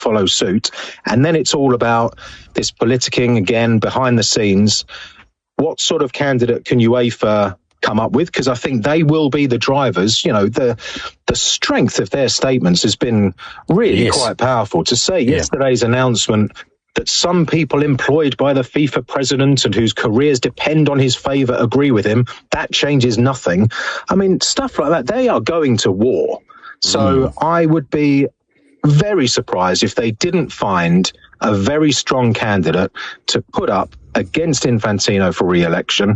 follow suit. And then it's all about this politicking again behind the scenes. What sort of candidate can UEFA come up with? Because I think they will be the drivers. You know, the strength of their statements has been really quite powerful. To say yesterday's announcement that some people employed by the FIFA president and whose careers depend on his favour agree with him, that changes nothing. I mean, stuff like that. They are going to war. So I would be very surprised if they didn't find a very strong candidate to put up against Infantino for re-election,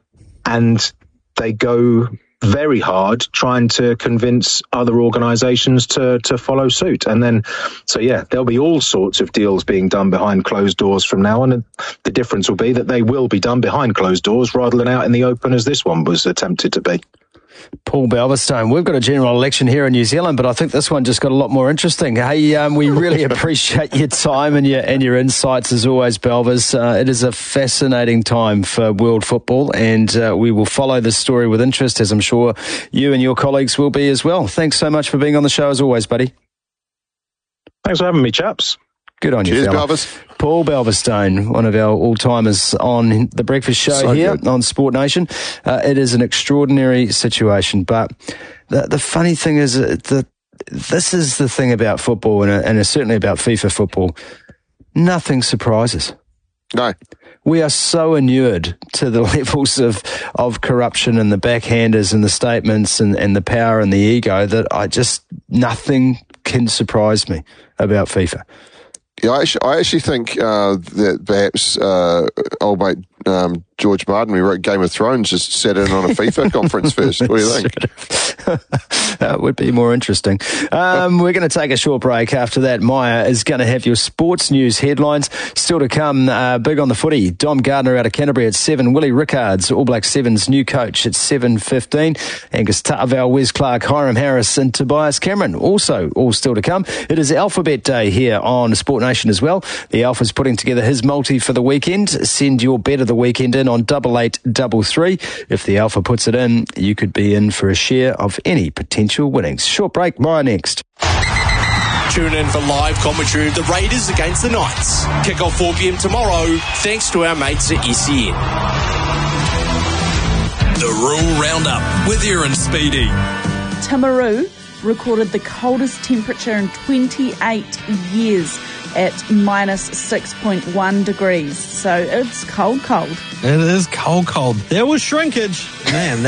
and they go very hard trying to convince other organisations to follow suit. And then, there'll be all sorts of deals being done behind closed doors from now on, and the difference will be that they will be done behind closed doors rather than out in the open as this one was attempted to be. Paul Balverstone, we've got a general election here in New Zealand, but I think this one just got a lot more interesting. Hey, we really appreciate your time and your insights as always, Balvers. It is a fascinating time for world football, and we will follow this story with interest, as I'm sure you and your colleagues will be as well. Thanks so much for being on the show as always, buddy. Thanks for having me, chaps. Good on you, Cheers, fella. Balvers. Paul Balverstone, one of our all-timers on The Breakfast Show on Sport Nation. It is an extraordinary situation, but the funny thing is that this is the thing about football, and certainly about FIFA football. Nothing surprises. No. We are so inured to the levels of corruption and the backhanders and the statements and the power and the ego that nothing can surprise me about FIFA. Yeah, I actually think that perhaps old mate George Martin, who wrote Game of Thrones, just sat in on a FIFA conference first. What do you think? That would be more interesting. We're going to take a short break. After that, Maya is going to have your sports news headlines. Still to come, big on the footy. Dom Gardner out of Canterbury at 7. Willie Rickards, All Black Sevens new coach at 7:15. Angus Ta'avale, Wes Clark, Hiram Harris and Tobias Cameron. Also, all still to come. It is Alphabet Day here on Sport Nation as well. The Alpha's putting together his multi for the weekend. Send your bet of the weekend in on 8833. If the Alpha puts it in, you could be in for a share of any potential winnings. Short break, Maya next. Tune in for live commentary of the Raiders against the Knights. Kick off 4 p.m. tomorrow, thanks to our mates at SEN. The Rural Roundup with Aaron Speedy. Timaru recorded the coldest temperature in 28 years at minus 6.1 degrees. So it's cold. It is cold. There was shrinkage. Man,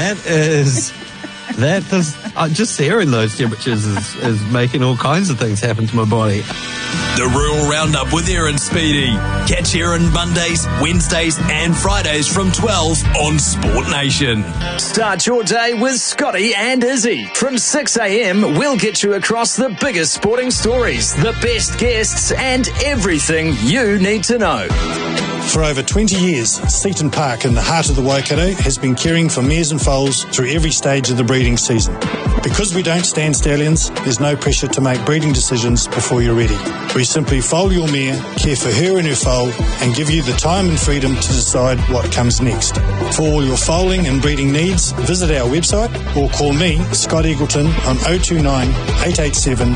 just hearing those temperatures is making all kinds of things happen to my body. The Rural Roundup with Aaron Speedy. Catch Aaron Mondays, Wednesdays and Fridays from 12 on Sport Nation. Start your day with Scotty and Izzy. From 6 a.m, we'll get you across the biggest sporting stories, the best guests and everything you need to know. For over 20 years, Seaton Park in the heart of the Waikato has been caring for mares and foals through every stage of the breeding season. Because we don't stand stallions, there's no pressure to make breeding decisions before you're ready. We simply foal your mare, care for her and her foal, and give you the time and freedom to decide what comes next. For all your foaling and breeding needs, visit our website or call me, Scott Eagleton, on 029 887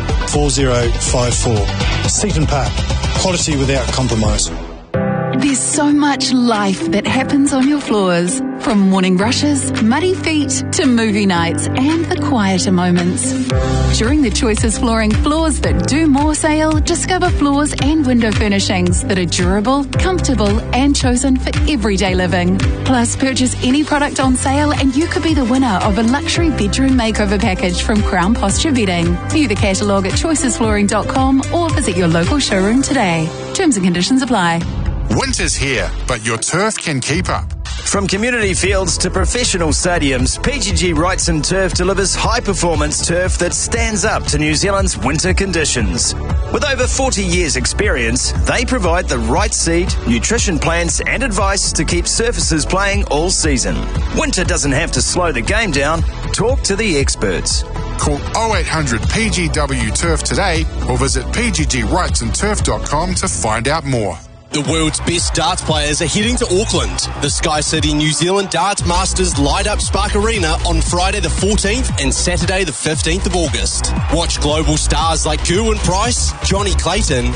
4054. Seaton Park, quality without compromise. There's so much life that happens on your floors. From morning rushes, muddy feet, to movie nights and the quieter moments. During the Choices Flooring Floors That Do More sale, discover floors and window furnishings that are durable, comfortable and chosen for everyday living. Plus, purchase any product on sale and you could be the winner of a luxury bedroom makeover package from Crown Posture Bedding. View the catalogue at choicesflooring.com or visit your local showroom today. Terms and conditions apply. Winter's here, but your turf can keep up. From community fields to professional stadiums, PGG Wrightson Turf delivers high-performance turf that stands up to New Zealand's winter conditions. With over 40 years' experience, they provide the right seed, nutrition plans and advice to keep surfaces playing all season. Winter doesn't have to slow the game down. Talk to the experts. Call 0800 PGW Turf today or visit pggwrightsonturf.com to find out more. The world's best darts players are heading to Auckland. The Sky City New Zealand Darts Masters light up Spark Arena on Friday the 14th and Saturday the 15th of August. Watch global stars like Gerwyn Price, Johnny Clayton,